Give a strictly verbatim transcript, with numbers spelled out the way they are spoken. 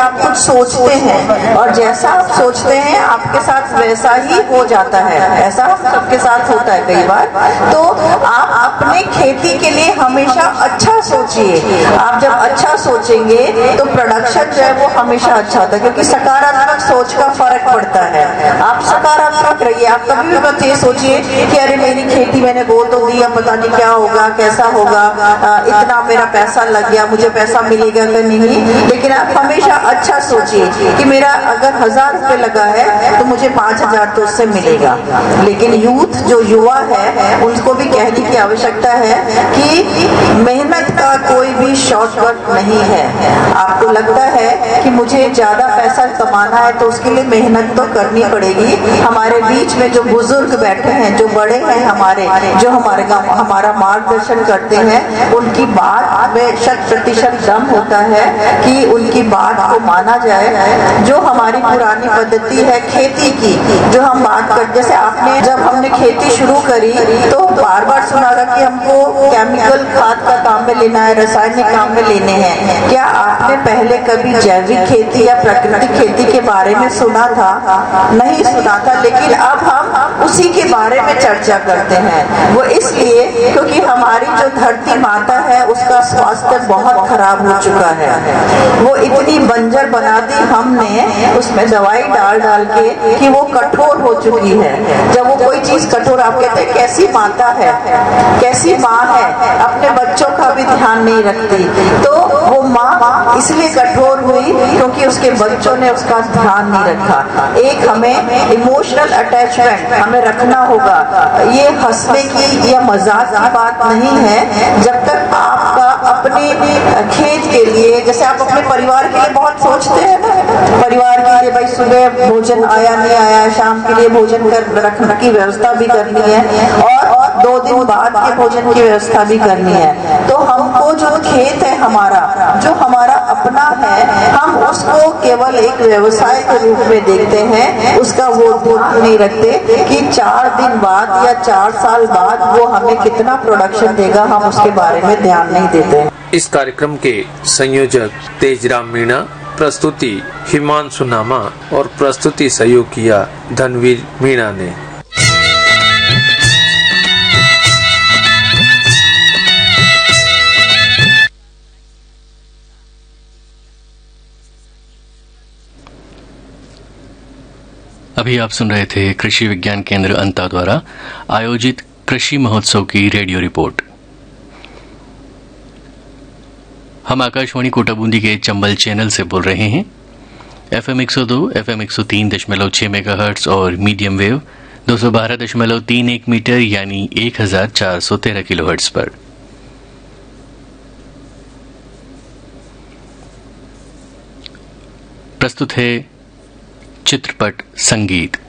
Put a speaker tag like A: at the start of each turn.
A: आप कुछ सोचते हैं और जैसा आप सोचते हैं आपके साथ वैसा ही हो जाता है। ऐसा सबके साथ होता है कई बार। तो आप अपने खेती के लिए हमेशा अच्छा सोचिए। आप जब अच्छा सोचेंगे तो प्रोडक्शन जो है वो हमेशा अच्छा होता है, क्योंकि सकारात्मक सोच का फर्क पड़ता है। आप सकारात्मक रहिए। आप कभी भी मत ये सोचिए कि अरे मेरी खेती मैंने बो तो दी, अब पता नहीं क्या होगा, कैसा होगा, आ, इतना मेरा पैसा लग गया, मुझे पैसा मिलेगा कि नहीं। लेकिन आप हमेशा अच्छा सोचिए कि मेरा अगर हजार रुपए लगा है तो मुझे पांच हजार तो उससे मिलेगा। लेकिन यूथ जो युवा है उनको भी कहने की आवश्यकता है कि मेहनत का कोई भी शॉर्टकट नहीं है। आपको लगता है कि मुझे ज्यादा पैसा कमाना है तो उसके लिए मेहनत तो करनी पड़ेगी। हमारे बीच में जो बुजुर्ग बैठे हैं, जो बड़े हैं हमारे, जो हमारे हमारा मार्गदर्शन करते हैं, उनकी बात में शत प्रतिशत दम होता है कि उनकी बात को माना जाए। जो हमारी पुरानी पद्धति है खेती की, जो हम बात कर, जैसे आपने जब हमने खेती शुरू करी तो बार बार सुना था कि हमको केमिकल खाद का काम में लेना है, रासायनिक काम में लेने हैं। क्या आपने पहले कभी जैविक खेती या प्राकृतिक खेती के बारे में सुना था? नहीं सुना था। लेकिन अब हम उसी के बारे में चर्चा करते हैं। वो इसलिए क्योंकि हमारी जो धरती माता है उसका स्वास्थ्य बहुत खराब हो चुका है। वो इतनी बंजर बना दी हमने उसमें दवाई डाल डाल के कि वो कठोर हो चुकी है। जब वो कोई चीज कठोर, आप कहते हैं कैसी माता है, कैसी माँ है, अपने बच्चों का भी ध्यान नहीं रखती। तो वो माँ इसलिए कठोर हुई क्योंकि उसके बच्चों ने उसका ध्यान नहीं रखा। एक हमें इमोशनल अटैचमेंट हमें रखना होगा। ये हंसने की या मजाक की बात नहीं है। जब तक आपका अपने खेत के लिए, जैसे आप अपने परिवार के लिए बहुत सोचते हैं ना, परिवार के लिए भाई सुबह भोजन आया नहीं आया, शाम के लिए भोजन कर रखने की व्यवस्था भी करनी है और दो दिन बाद के भोजन की व्यवस्था भी करनी है। तो हमको जो खेत है हमारा, जो हमारा अपना है, हम उसको केवल एक व्यवसाय के रूप में देखते हैं। उसका वो ध्यान नहीं रखते कि चार दिन बाद या चार साल बाद वो हमें कितना प्रोडक्शन देगा, हम उसके बारे में ध्यान नहीं देते।
B: इस कार्यक्रम के संयोजक तेजराम मीणा, प्रस्तुति हिमांशु नामा और प्रस्तुति सहयोग किया धनवीर मीणा ने।
C: अभी आप सुन रहे थे कृषि विज्ञान केंद्र अंता द्वारा आयोजित कृषि महोत्सव की रेडियो रिपोर्ट। हम आकाशवाणी कोटा बूंदी के चंबल चैनल से बोल रहे हैं। एफएम एक सौ दो, एफएम एक सौ तीन दशमलव छह मेगाहर्ट्ज और मीडियम वेव दो सौ बारह दशमलव तीन एक मीटर यानी एक हजार चार सौ तेरह किलोहर्ट्ज पर। प्रस्तुत है चित्रपट संगीत।